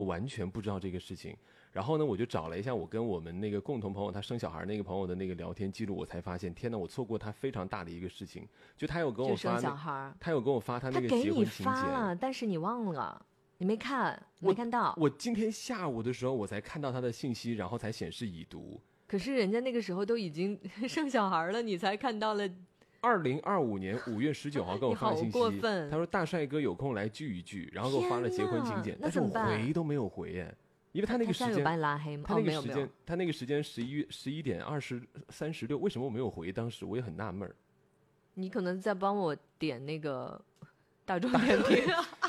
完全不知道这个事情。然后呢，我就找了一下我跟我们那个共同朋友他生小孩那个朋友的那个聊天记录，我才发现，天哪，我错过他非常大的一个事情。就他有跟我发小孩， 他有跟我发他那个结婚请柬， 他给你发了，但是你忘了，你没看，没看到。 我今天下午的时候我才看到他的信息，然后才显示已读。 可是人家那个时候都已经生小孩了，你才看到了。 2025年5月19号跟我发信息， 你好过分。 他说大帅哥有空来聚一聚，然后给我发了结婚请柬，但是我回都没有回耶，因为他那个时间有把你拉黑吗？ 他那个时间，他那个时间11点20:36，为什么我没有回？当时我也很纳闷。 你可能在帮我点那个大众点评。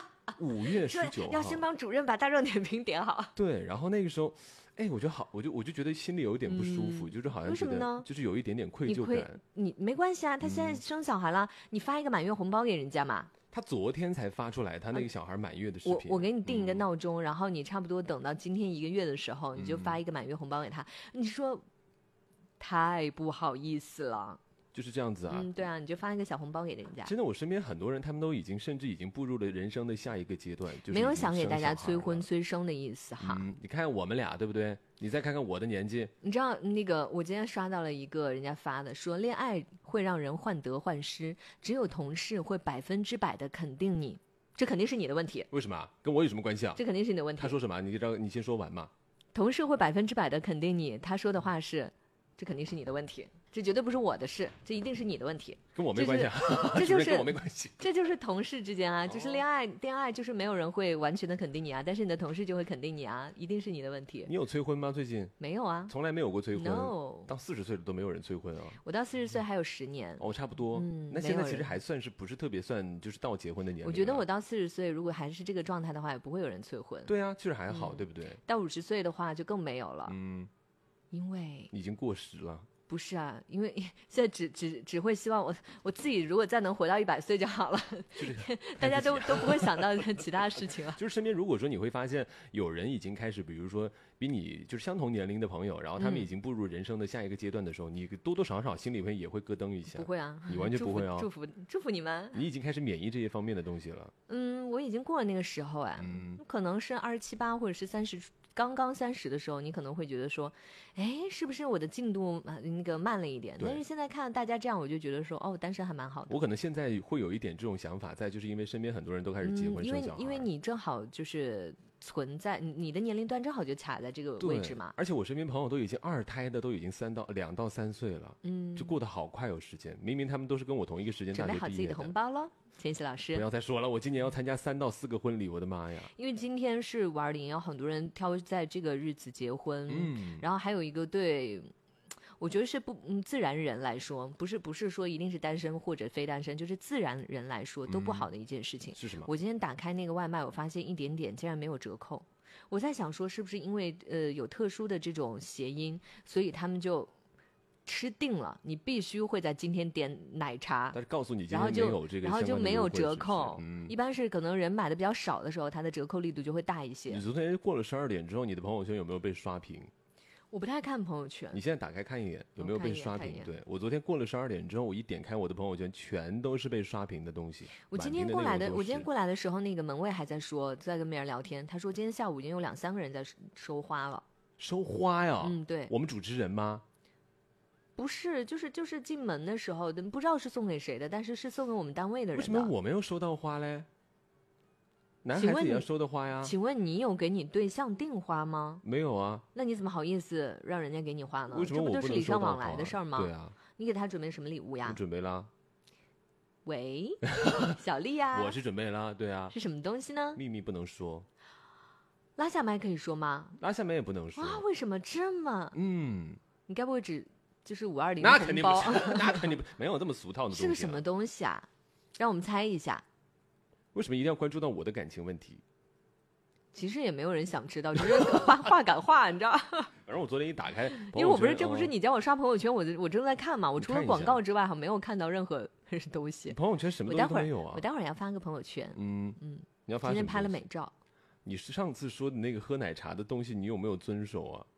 5月19号要先帮主任把大众点评点好。 对，然后那个时候，我觉得好，我就觉得心里有一点不舒服，就是好像觉得就是有一点点愧疚感。 你没关系啊，他现在生小孩了，你发一个满月红包给人家嘛。 他昨天才发出来他那个小孩满月的视频。 我给你定一个闹钟，然后你差不多等到今天1个月的时候，你就发一个满月红包给他。你说太不好意思了。 就是这样子啊， 对啊，你就发一个小红包给人家。 真的，我身边很多人，他们都甚至已经步入了人生的下一个阶段，就是没有想给大家催婚催生的意思哈。 你看我们俩对不对？你再看看我的年纪， 你知道那个我今天刷到了一个人家发的，说恋爱会让人患得患失，只有同事会100%的肯定你，这肯定是你的问题。 为什么？跟我有什么关系啊？ 这肯定是你的问题。 他说什么？你先说完嘛。 同事会100%的肯定你，他说的话是，这肯定是你的问题。这绝对不是我的事，这一定是你的问题， 跟我没关系啊。 这就是跟我没关系， 这就是同事之间啊，就是恋爱就是没有人会完全的肯定你啊，但是你的同事就会肯定你啊，一定是你的问题。 你有催婚吗？最近没有啊， 从来没有过催婚。 No， 到40岁了都没有人催婚啊。 我到40岁还有10年。 差不多。那现在其实还算是不是特别算就是到结婚的年龄。 我觉得我到40岁如果还是这个状态的话，也不会有人催婚。 对啊，其实还好，对不对？ 到50岁的话就更没有了。因为已经过时了。 不是啊，因为现在只会希望我自己如果再能活到100岁就好了，大家都不会想到其他事情了。 就是身边如果说你会发现有人已经开始，比如说比你就是相同年龄的朋友，然后他们已经步入人生的下一个阶段的时候，你多多少少心里也会咯噔一下。 不会啊， 你完全不会啊。 祝福你们。 你已经开始免疫这些方面的东西了。 我已经过了那个时候可能是27、8或者是30。刚刚30的时候，你可能会觉得说，是不是我的进度那个慢了一点？但是现在看大家这样，我就觉得说，单身还蛮好的。 我可能现在会有一点这种想法在，就是因为身边很多人都开始结婚生小孩， 因为你正好就是存在你的年龄段正好就卡在这个位置嘛。 而且我身边朋友都已经2胎的，都已经2到3岁了，就过得好快有时间。明明他们都是跟我同一个时间大学毕业的。 准备好自己的红包了。千玺老师， 不要再说了，我今年要参加3到4个婚礼，我的妈呀！ 因为今天是520，有很多人挑在这个日子结婚，然后还有一个对，我觉得是自然人来说，不是说一定是单身或者非单身，就是自然人来说都不好的一件事情。 是什么？ 我今天打开那个外卖，我发现一点点竟然没有折扣，我在想说是不是因为有特殊的这种谐音，所以他们就吃定了，你必须会在今天点奶茶， 但是告诉你今天没有这个， 然后就没有折扣。一般是可能人买的比较少的时候，它的折扣力度就会大一些。 你昨天过了12点之后，你的朋友圈有没有被刷屏？ 我不太看朋友圈。 你现在打开看一眼，有没有被刷屏？对，我昨天过了12点之后，我一点开我的朋友圈，全都是被刷屏的东西。 我今天过来的时候，那个门卫还在说，在跟别人聊天，他说今天下午已经有2、3个人在收花了。 收花呀？ 对。 我们主持人吗？ 不是，就是进门的时候，不知道是送给谁的，但是送给我们单位的人的。 为什么我没有收到花嘞？男孩子也要收的花呀。 请问你有给你对象订花吗？ 没有啊。 那你怎么好意思让人家给你花呢？ 为什么我不能收到花？ 这不都是礼尚往来的事儿吗？ 对啊。 你给他准备什么礼物呀？ 我准备了。 喂，小丽呀。 我是准备了，对啊。 是什么东西呢？ 秘密不能说。 拉下麦可以说吗？ 拉下麦也不能说。 为什么这么？你该不会就是520 那肯定不是，那肯定不没有这么俗套的东西。 是个什么东西啊？让我们猜一下。 为什么一定要关注到我的感情问题？ 其实也没有人想知道，只是话赶话，你知道。 反正我昨天一打开， 因为这不是你叫我刷朋友圈，我正在看嘛。我除了广告之外，还没有看到任何东西。 朋友圈什么东西都没有啊！ 我待会儿要发个朋友圈。 你要发什么？ 今天拍了美照。 你上次说的那个喝奶茶的东西，你有没有遵守啊？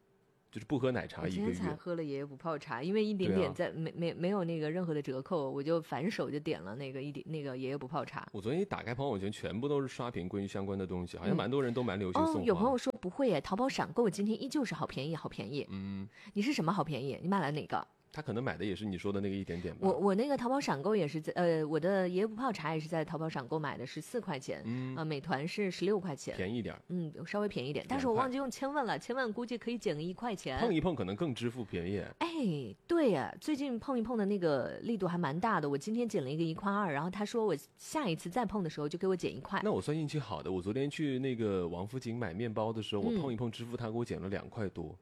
就是不喝奶茶1个月。 我今天才喝了爷爷不泡茶，因为一点点在、没有那个任何的折扣，我就反手就点了那个爷爷不泡茶。 我昨天一打开朋友圈，全部都是刷屏关于相关的东西，好像蛮多人都蛮流行送花。 有朋友说不会耶，淘宝闪购今天依旧是好便宜，好便宜。你是什么好便宜？你买了哪个？ 他可能买的也是你说的那个一点点吧。 我那个淘宝闪购也是在我的爷爷不泡茶也是在淘宝闪购买的，14块钱。美团是16块钱， 便宜点。 稍微便宜点。但是我忘记用千万了，千万估计可以减个1块钱。 碰一碰可能更支付便宜。 哎，对呀，最近碰一碰的那个力度还蛮大的。我今天减了一个1块2，然后他说我下一次再碰的时候就给我减1块。 那我算运气好的，我昨天去那个王府井买面包的时候，我碰一碰支付，他给我减了2块多。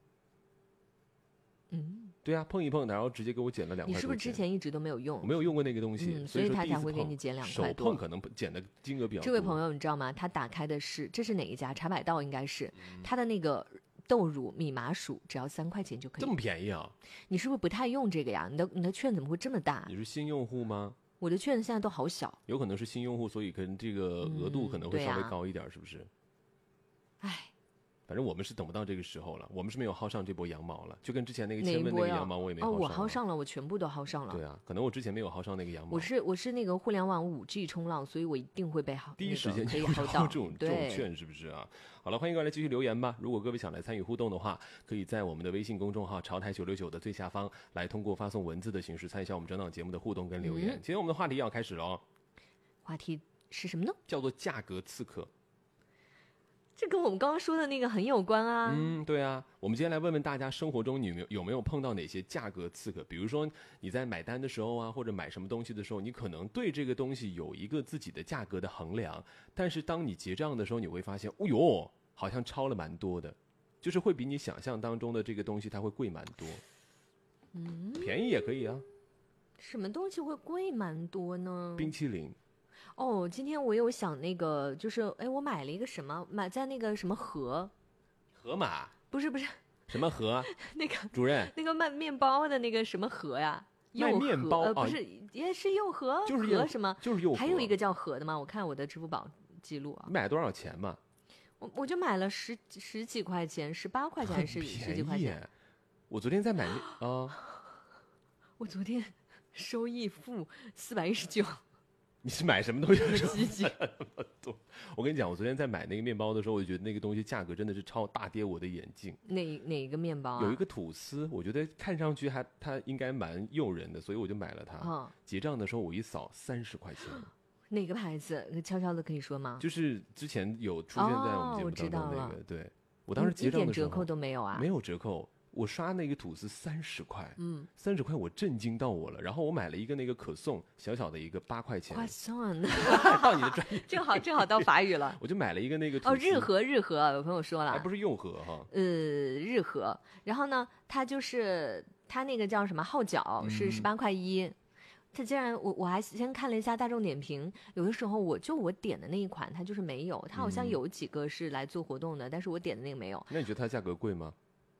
对啊，碰一碰，然后直接给我减了2块多。 你是不是之前一直都没有用？ 我没有用过那个东西， 所以他才会给你减2块多。 手碰可能减的金额比较多。 这位朋友，你知道吗？他打开的这是哪一家？茶百道应该是。他的那个豆乳米麻薯只要3块钱就可以。 这么便宜啊？ 你是不是不太用这个呀？你的券怎么会这么大？ 你是新用户吗？ 我的券现在都好小。 有可能是新用户，所以跟这个额度可能会稍微高一点，是不是？ 哎。 反正我们是等不到这个时候了，我们是没有薅上这波羊毛了，就跟之前那个千问那个羊毛我也没薅上。 我薅上了，我全部都薅上了。 对啊，可能我之前没有薅上那个羊毛。 我是那个互联网5G 冲浪，所以我一定会被第一时间可以薅到这种券，是不是啊？好了，欢迎各位来继续留言吧。如果各位想来参与互动的话，可以在我们的微信公众号潮台969的最下方来通过发送文字的形式参与一下我们整档节目的互动跟留言。今天我们的话题要开始了。 话题是什么呢？ 叫做价格刺客。 这跟我们刚刚说的那个很有关啊。 对啊，我们今天来问问大家，生活中你有没有碰到哪些价格刺客？比如说你在买单的时候啊，或者买什么东西的时候，你可能对这个东西有一个自己的价格的衡量，但是当你结账的时候，你会发现，哦哟，好像超了蛮多的，就是会比你想象当中的这个东西它会贵蛮多。便宜也可以啊。 什么东西会贵蛮多呢？ 冰淇淋。 今天我有想那个，就是我买了一个什么，买在那个什么河马， 不是什么河那个主任， 那个卖面包的那个什么河呀？ 卖面包不是，也是柚河， 就是河什么？ 就是柚河。 还有一个叫河的吗？我看我的支付宝记录啊。 你买多少钱嘛？ 我就买了十几块钱，18块钱还是10几块钱？ 我昨天在买我昨天收益负419。 你是买什么东西？我跟你讲，我昨天在买那个面包的时候，我就觉得那个东西价格真的是超大跌我的眼镜。 哪一个面包啊？ 有一个吐司，我觉得看上去它应该蛮诱人的，所以我就买了它。结账的时候我一扫30块钱。 哪个牌子？悄悄的可以说吗？ 就是之前有出现在我们节目当中那个。对，我当时结账的时候一点折扣都没有啊？ 没有折扣。我刷那个吐司30块，30块我震惊到我了。然后我买了一个那个可颂，小小的一个8块钱。到你的专业， 正好到法语了。 我就买了一个那个吐司。 日和，有朋友说了， 还不是用和哈。 日和。然后呢，它就是它那个叫什么号角是18块1。它竟然我还先看了一下大众点评，有的时候我点的那一款它就是没有，它好像有几个是来做活动的，但是我点的那个没有。 那你觉得它价格贵吗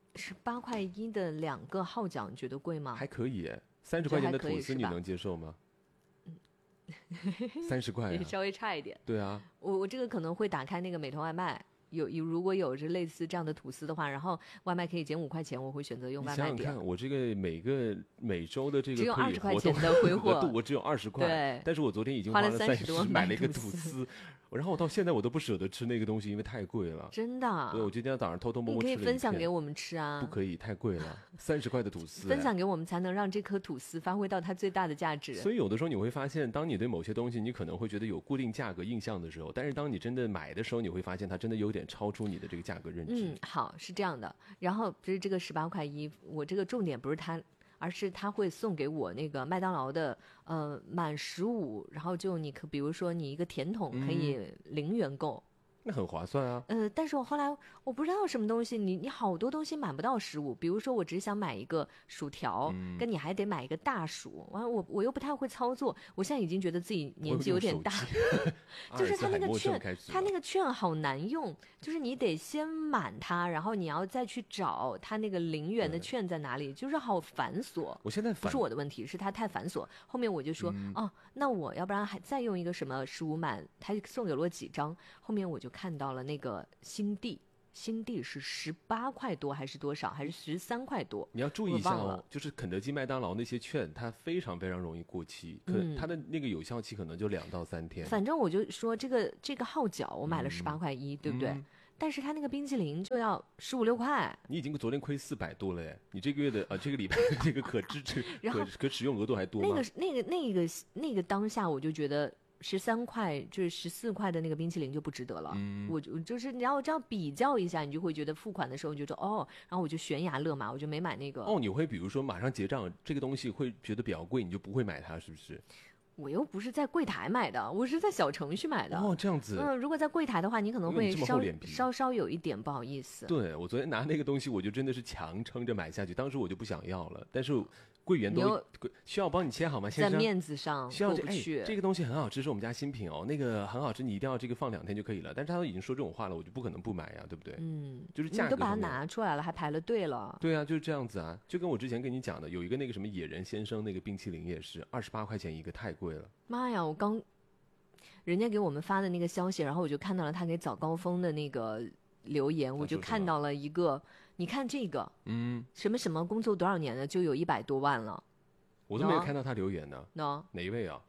？18块1的2个号角，你觉得贵吗？ 还可以耶，30块钱的吐司你能接受吗？30块也稍微差一点。 对啊， 我这个可能会打开那个美团外卖，如果有着类似这样的吐司的话，然后外卖可以减5块钱，我会选择用外卖点。 你想想看，我这个每周的这个只有20块钱的回货度，我只有20块， 对， 但是我昨天已经花了 30多买了一个吐司。然后我到现在我都不舍得吃那个东西，因为太贵了。 真的？ 对，我今天早上偷偷摸摸吃了一片。 你可以分享给我们吃啊。 不可以，太贵了，30块的吐司。 分享给我们才能让这颗吐司发挥到它最大的价值。 所以有的时候你会发现，当你对某些东西你可能会觉得有固定价格印象的时候，但是当你真的买的时候，你会发现它真的有点超出你的这个价格认知。 好，是这样的。然后不是这个18块1，我这个重点不是它。而是他会送给我那个麦当劳的满15，然后就比如说你一个甜筒可以0元购。 那很划算啊。 但是我后来我不知道什么东西，你好多东西买不到15，比如说我只想买一个薯条，跟你还得买一个大薯，完了我又不太会操作，我现在已经觉得自己年纪有点大，就是他那个券好难用，就是你得先满它，然后你要再去找它那个0元的券在哪里，就是好繁琐。 我现在不是我的问题，是它太繁琐。后面我就说那我要不然还再用一个什么15满，他送给了我几张，后面我就看到了那个新地， 新地是18块多还是多少，还是13块多？ 你要注意一下哦，就是肯德基、麦当劳那些券，它非常非常容易过期，它的那个有效期可能就2到3天。 反正我就说这个号角我买了18块1，对不对？但是它那个冰淇淋就要15、16块。 你已经昨天亏400多了耶！你这个月的这个礼拜这个可使用额度还多吗？ 那个当下我就觉得。13块就是14块的那个冰淇淋就不值得了，我就是你要这样比较一下，你就会觉得付款的时候你就说然后我就悬崖勒马，我就没买那个。 你会比如说马上结账，这个东西会觉得比较贵，你就不会买它，是不是？ 我又不是在柜台买的，我是在小程序买的。 这样子。 如果在柜台的话，你可能会稍稍有一点不好意思。 对，我昨天拿那个东西，我就真的是强撑着买下去，当时我就不想要了，但是柜员都需要我帮你切好吗？先生， 在面子上过不去。 这个东西很好吃，是我们家新品哦，那个很好吃，你一定要这个放2天就可以了。但是他都已经说这种话了，我就不可能不买呀，对不对？就是价格。 你都把它拿出来了，还排了队了。 对啊，就是这样子啊，就跟我之前跟你讲的，有一个那个什么野人先生那个冰淇淋也是28块钱一个，太贵了。 妈呀！我刚人家给我们发的那个消息，然后我就看到了他给早高峰的那个留言，我就看到了一个，你看这个，什么什么工作多少年了，就有100多万了。 我都没有看到他留言呢。 哪一位啊？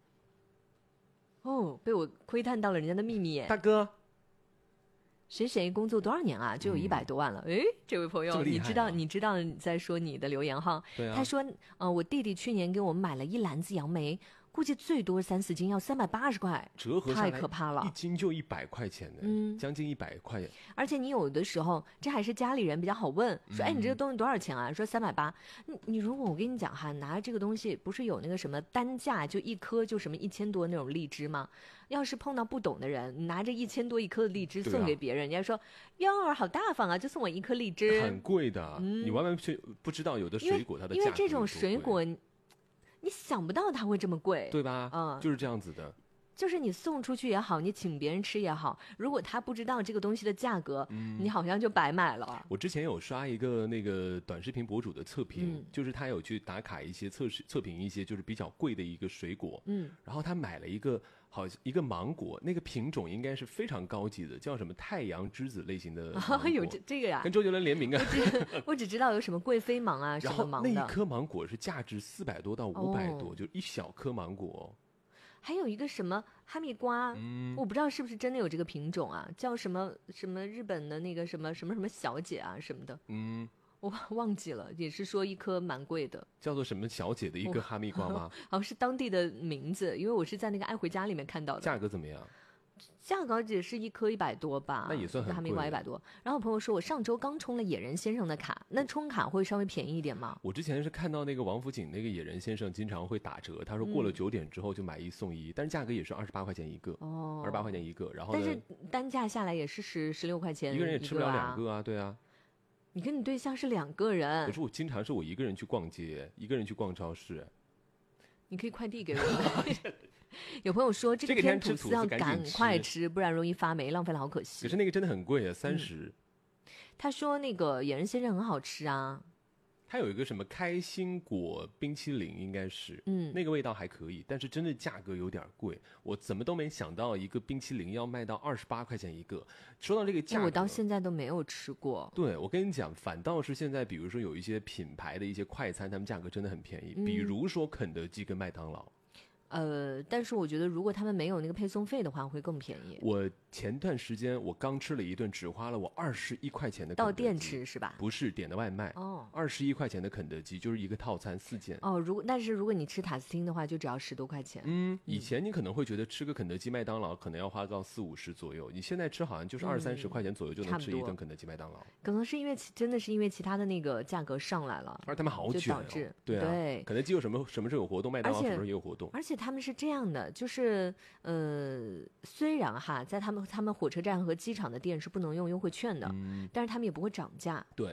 被我窥探到了人家的秘密。 大哥， 谁工作多少年啊，就有100多万了。这位朋友，你知道你在说你的留言哈？ 对啊。 他说，我弟弟去年给我们买了1篮子杨梅。估计最多3、4斤要380块， 折合下来太可怕了 ，1斤就100块钱呢，将近100块。 而且你有的时候，这还是家里人比较好问，说，你这个东西多少钱啊？说380。你如果我跟你讲哈，拿着这个东西，不是有那个什么单价就一颗就什么1000多那种荔枝吗？要是碰到不懂的人，你拿着1000多一颗的荔枝送给别人，人家说哟好大方啊，就送我1颗荔枝， 很贵的。你完全不知道有的水果它的价格， 因为这种水果。你想不到它会这么贵， 对吧？就是这样子的。 就是你送出去也好，你请别人吃也好，如果他不知道这个东西的价格，你好像就白买了。 我之前有刷一个那个短视频博主的测评，就是他有去打卡一些测评一些就是比较贵的一个水果，然后他买了一个芒果，那个品种应该是非常高级的，叫什么太阳之子类型的芒果。 有这个呀？ 跟周杰伦联名啊！ 我只知道有什么贵妃芒啊，什么芒的。 然后那一颗芒果是价值400多到500多，就一小颗芒果。 还有一个什么哈密瓜，我不知道是不是真的有这个品种啊，叫什么日本的那个什么小姐啊什么的，我忘记了，也是说一颗蛮贵的， 叫做什么小姐的一个哈密瓜吗？ 好像是当地的名字，因为我是在那个爱回家里面看到的。 价格怎么样？ 价格也是一颗100多吧， 那也算很贵。 哈密瓜100多。然后我朋友说，我上周刚充了野人先生的卡，那充卡会稍微便宜一点吗？ 我之前是看到那个王府井那个野人先生经常会打折，他说过了9点之后就买1送1，但是价格也是28块钱一个，28块钱一个。然后呢， 但是单价下来也是16块钱一个人也吃不了2个啊，对啊。 你跟你对象是2个人， 可是我经常是我一个人去逛街，一个人去逛超市。 你可以快递给我。有朋友说这个天吐司要赶快吃，不然容易发霉，浪费了好可惜。 可是那个真的很贵啊，30。 他说那个野人先生很好吃啊。 它有一个什么开心果冰淇淋，应该是，那个味道还可以，但是真的价格有点贵。我怎么都没想到一个冰淇淋要卖到28块钱一个。说到这个价格， 我到现在都没有吃过。 对，我跟你讲，反倒是现在，比如说有一些品牌的一些快餐，他们价格真的很便宜，比如说肯德基跟麦当劳。 但是我觉得如果他们没有那个配送费的话，会更便宜。 我前段时间我刚吃了一顿，只花了我21块钱的肯德基。 到店吃是吧？ 不是，点的外卖。21块钱的肯德基就是一个套餐4件。 但是如果你吃塔斯汀的话，就只要10多块钱。 以前你可能会觉得吃个肯德基、麦当劳可能要花到40-50左右，你现在吃好像就是20-30块钱左右就能吃一顿肯德基、麦当劳。 可能是因为真的是因为其他的那个价格上来了， 而他们好卷哦。对啊，对，肯德基有什么时候有活动，麦当劳什么时候也有活动。 而且他们是这样的。就是虽然哈，在他们火车站和机场的店是不能用优惠券的，但是他们也不会涨价。 对，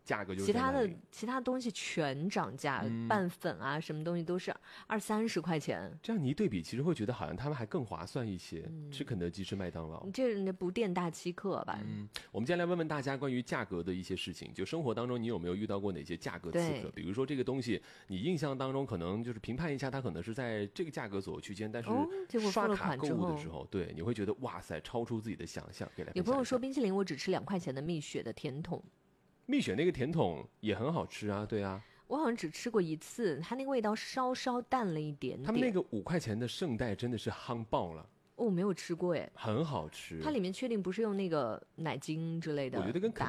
价格就是其他东西全涨价，拌粉啊什么东西都是20-30块钱。 这样你一对比，其实会觉得好像他们还更划算一些，吃肯德基吃麦当劳， 这不店大欺客吧？ 我们接下来问问大家关于价格的一些事情，就生活当中你有没有遇到过哪些价格刺客？比如说这个东西，你印象当中可能就是评判一下，它可能是在这个价格左右区间，但是刷卡购物的时候，对，你会觉得哇塞，超出自己的想象。 有朋友说冰淇淋我只吃2块钱的蜜雪的甜筒， 蜜雪那个甜筒也很好吃啊，对啊。 我好像只吃过一次，它那个味道稍稍淡了一点点。 他们那个5块钱的圣代真的是夯爆了。 我没有吃过哎， 很好吃。 它里面确定不是用那个奶精之类的？ 我觉得跟